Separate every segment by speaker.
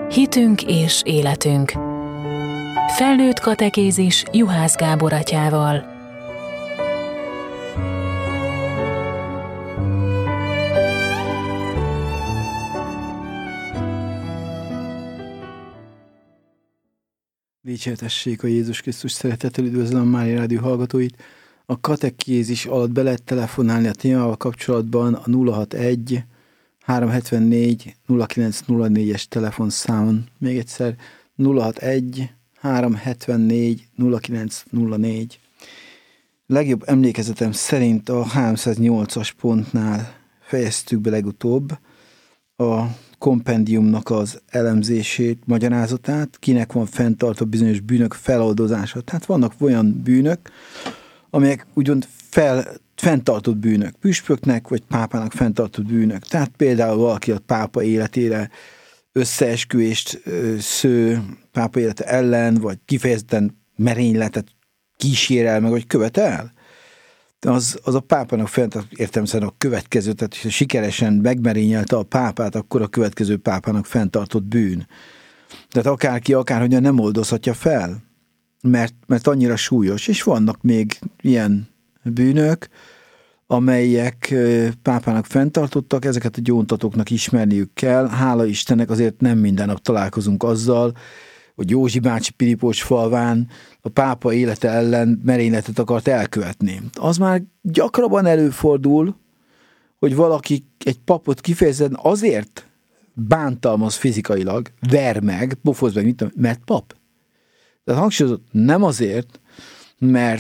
Speaker 1: Hitünk és életünk. Felnőtt katekézis Juhász Gábor atyával.
Speaker 2: Dicsértessék a Jézus Krisztus szeretettel, üdvözlöm a Mária Rádió hallgatóit. A katekézis alatt be lehet telefonálni a témával kapcsolatban a 061 374 0904-es telefonszámon. Még egyszer 061 374 0904. Legjobb emlékezetem szerint a 308-as pontnál fejeztük be legutóbb a kompendiumnak az elemzését, magyarázatát, kinek van fenntartva bizonyos bűnök feloldozása. Tehát vannak olyan bűnök, amelyek úgymond fenntartott bűnök, püspöknek vagy pápának fenntartott bűnök. Tehát például valaki a pápa életére összeesküvést sző pápa élete ellen, vagy kifejezetten merényletet kísérel meg, vagy követel. Az a pápának fenntartott értelemszerűen a következő, tehát ha sikeresen megmerényelte a pápát, akkor a következő pápának fenntartott bűn. Tehát akárki, akárhogyan nem oldozhatja fel, mert annyira súlyos. És vannak még ilyen bűnök, amelyek pápának fenntartottak, ezeket a gyóntatóknak ismerniük kell. Hála Istennek azért nem minden nap találkozunk azzal, hogy Józsi bácsi Pilipos falván a pápa élete ellen merényletet akart elkövetni. Az már gyakrabban előfordul, hogy valaki egy papot kifejezetten azért bántalmaz fizikailag, ver meg, pofoz meg, mert pap. Tehát hangsúlyozott, nem azért, mert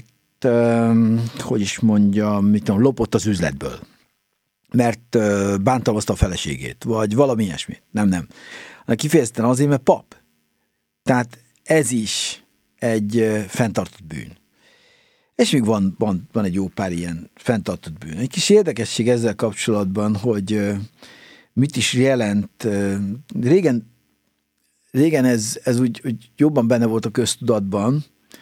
Speaker 2: lopott az üzletből, mert bántalmazta a feleségét, vagy valami ilyesmi. Nem. Kifejezetten azért, mert pap. Tehát ez is egy fenntartott bűn. És még van egy jó pár ilyen fenntartott bűn. Egy kis érdekesség ezzel kapcsolatban, hogy mit is jelent. Régen ez úgy jobban benne volt a köztudatban,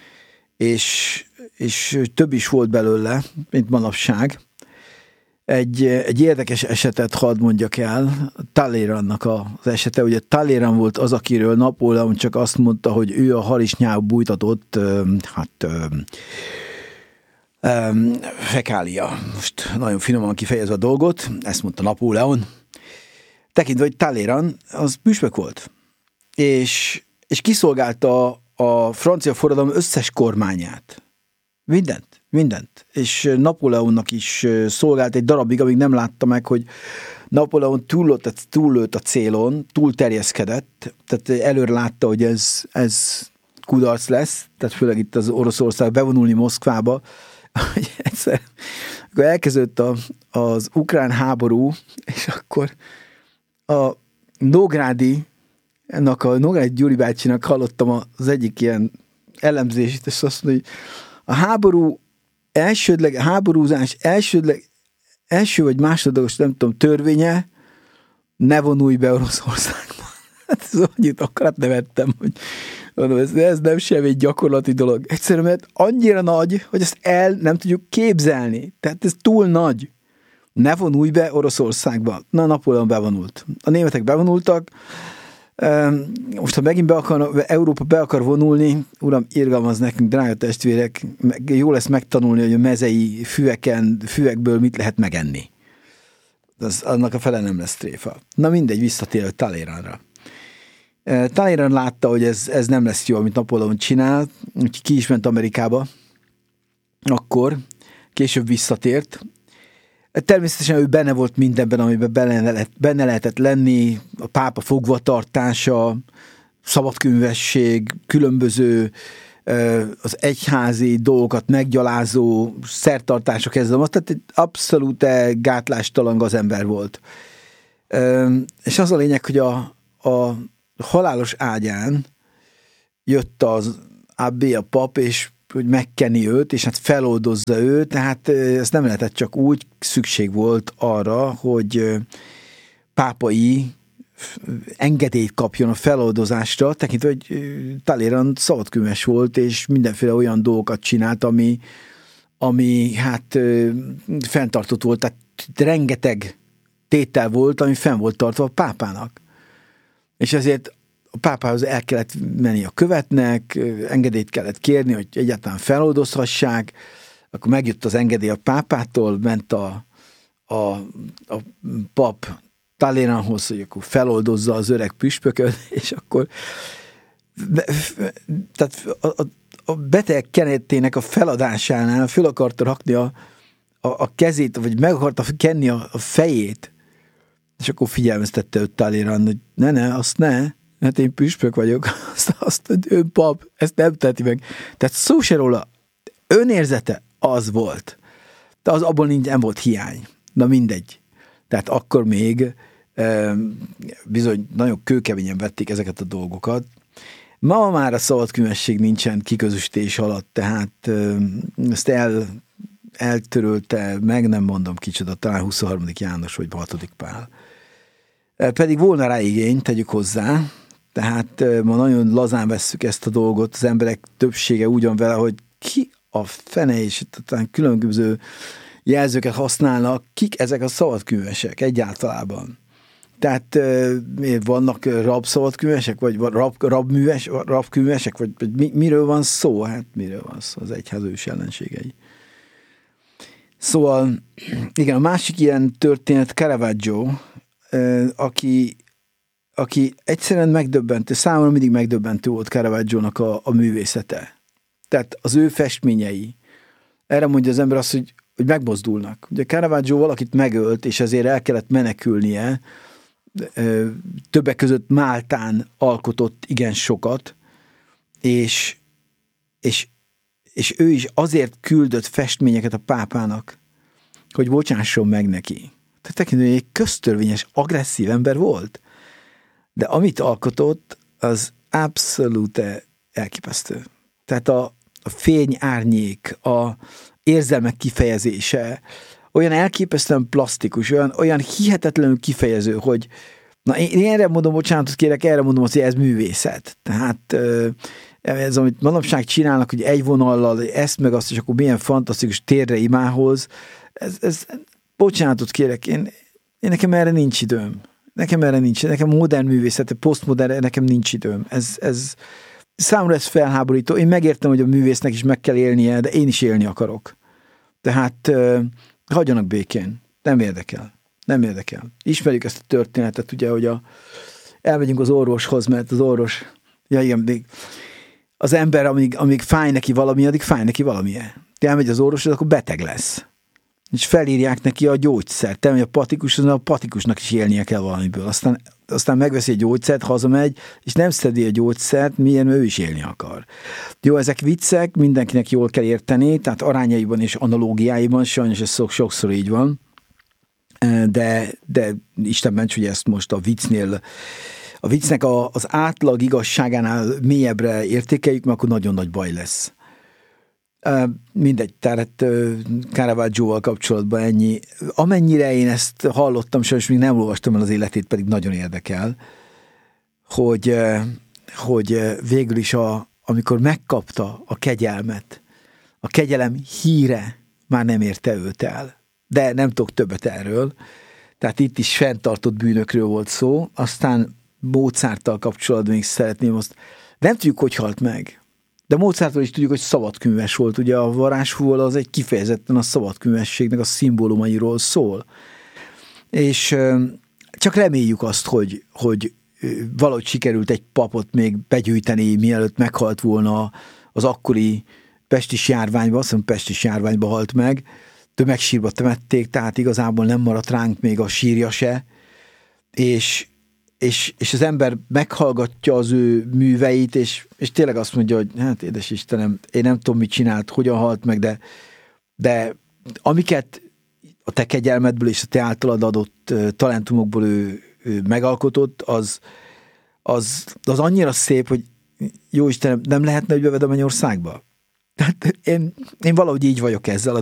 Speaker 2: és több is volt belőle, mint manapság. Egy érdekes esetet hadd mondjak el, Talleyrandnak az esete. Ugye Talleyrand volt az, akiről Napóleon csak azt mondta, hogy ő a harisnyába bújtatott fekália. Most nagyon finoman kifejezve a dolgot, ezt mondta Napóleon. Tekintve, hogy Talleyrand az püspök volt, és kiszolgálta a francia forradalom összes kormányát. Mindent. És Napóleonnak is szolgált egy darabig, amíg nem látta meg, hogy Napóleon túllőtt a célon, túlterjeszkedett, tehát előre látta, hogy ez kudarc lesz, tehát főleg itt az Oroszország bevonulni Moszkvába, hogy egyszer, akkor elkezdődött az ukrán háború, és akkor a Nógrádi Gyuri bácsinak hallottam az egyik ilyen elemzését, és azt mondja, hogy a háborúzás első vagy másodlagos, nem tudom, törvénye, ne vonulj be Oroszországba. Hát ez annyit akarat nevettem, hogy mondom, ez nem semmi egy gyakorlati dolog. Egyszerűen, mert annyira nagy, hogy ezt nem tudjuk képzelni. Tehát ez túl nagy. Ne vonulj be Oroszországba. Na, Napóleon bevonult. A németek bevonultak. Most, ha megint Európa be akar vonulni, uram, irgalmaz nekünk, drága testvérek, jó lesz megtanulni, hogy a mezei füvekből mit lehet megenni. Annak a fele nem lesz tréfa. Na mindegy, visszatérő Talleyrandra. Talleyrand látta, hogy ez nem lesz jó, amit Napóleon csinál, úgyhogy ki is ment Amerikába. Akkor később visszatért. Természetesen ő benne volt mindenben, amiben benne lehetett lenni, a pápa fogvatartása, szabadkönyvesség, különböző az egyházi dolgokat meggyalázó szertartások kezdve, tehát egy abszolút gátlástalan gazember volt. És az a lényeg, hogy a halálos ágyán jött az abbé, a pap, és hogy megkenni őt, és hát feloldozza őt, tehát ez nem lehetett csak úgy, szükség volt arra, hogy pápai engedélyt kapjon a feloldozásra, tekintve, hogy Talleyrand szabadkönyves volt, és mindenféle olyan dolgokat csinált, ami hát fenntartott volt, tehát rengeteg tétel volt, ami fenn volt tartva a pápának. És ezért a pápához el kellett menni a követnek, engedélyt kellett kérni, hogy egyáltalán feloldozhassák, akkor megjött az engedély a pápától, ment a pap Talleyrandhoz, hogy akkor feloldozza az öreg püspököt, és akkor tehát a beteg kenetének a feladásánál föl akarta rakni a kezét, vagy meg akarta kenni a fejét, és akkor figyelmeztette őt Talleyrand, hogy ne, azt ne, hát én püspök vagyok, azt ő pap, ezt nem teheti meg. Tehát szó se róla, önérzete az volt. De az abból nem volt hiány. Na mindegy. Tehát akkor még bizony nagyon kőkeményen vették ezeket a dolgokat. Ma már a szabadkőmesség nincsen kiközösítés alatt, tehát ezt eltörölte, meg nem mondom kicsoda, talán 23. János vagy 6. Pál. Pedig volna rá igény, tegyük hozzá, tehát ma nagyon lazán vesszük ezt a dolgot, az emberek többsége úgy van vele, hogy ki a fene, és talán különböző jelzőket használnak, kik ezek a szabadkőmesek egyáltalában. Tehát vannak rabszabadkőmesek, vagy rabkőmesek, vagy miről van szó? Hát miről van szó? Az egyház ős ellenségei. Szóval, igen, a másik ilyen történet Caravaggio, aki egyszerűen megdöbbentő, számomra mindig megdöbbentő volt Caravaggiónak a művészete. Tehát az ő festményei. Erre mondja az ember azt, hogy megmozdulnak. Ugye Caravaggio valakit megölt, és ezért el kellett menekülnie, többek között Máltán alkotott igen sokat, és ő is azért küldött festményeket a pápának, hogy bocsásson meg neki. Tehát tekintően egy köztörvényes, agresszív ember volt. De amit alkotott, az abszolút elképesztő. Tehát a fény árnyék, a érzelmek kifejezése, olyan elképesztően plastikus, olyan hihetetlenül kifejező, hogy na én erre mondom, bocsánatot kérek, erre mondom, hogy ez művészet. Tehát ez, amit manapság csinálnak, hogy egy vonallal ezt meg azt, és akkor milyen fantasztikus térre imához, ez bocsánatot kérek, én nekem erre nincs időm. Nekem modern művészet, posztmodern, nekem nincs időm. Ez számomra ez felháborító. Én megértem, hogy a művésznek is meg kell élnie, de én is élni akarok. Tehát hagyjanak békén. Nem érdekel. Ismerjük ezt a történetet, ugye, hogy elmegyünk az orvoshoz, mert az orvos, az ember, amíg fáj neki valami, addig fáj neki valamilyen. Elmegy az orvoshoz, akkor beteg lesz. És felírják neki a gyógyszert. Elmegy a patikushoz, a patikusnak is élnie kell valamiből. Aztán megveszi egy gyógyszert, hazamegy, és nem szedi a gyógyszert, milyen ő is élni akar. Jó, ezek viccek, mindenkinek jól kell érteni, tehát arányaiban és analógiáiban, sajnos ez sokszor így van, de Isten ments, hogy ezt most a viccnek az átlag igazságánál mélyebbre értékeljük, mert akkor nagyon nagy baj lesz. Mindegy, tehát Caravaggioval kapcsolatban ennyi. Amennyire én ezt hallottam, sajnos még nem olvastam el az életét, pedig nagyon érdekel, hogy végül is amikor megkapta a kegyelmet, a kegyelem híre már nem érte őt el. De nem tudok többet erről. Tehát itt is fenntartott bűnökről volt szó. Aztán Mozarttal kapcsolatban még szeretném azt. Nem tudjuk, hogy halt meg. De Mozartról is tudjuk, hogy szabadkőműves volt. Ugye a varázsfúval az egy kifejezetten a szabadkőművességnek a szimbólumairól szól. És csak reméljük azt, hogy valahogy sikerült egy papot még begyűjteni, mielőtt meghalt volna az akkori pestis járványba, azt hiszem pestis járványba halt meg, tömegsírba temették, tehát igazából nem maradt ránk még a sírja se, és az ember meghallgatja az ő műveit, és tényleg azt mondja, hogy hát édes Istenem, én nem tudom, mit csinált, hogyan halt meg, de amiket a te kegyelmedből és a te általad adott talentumokból ő megalkotott, az annyira szép, hogy jó Istenem, nem lehetne, hogy bevedem a Mennyországba? Tehát én valahogy így vagyok ezzel a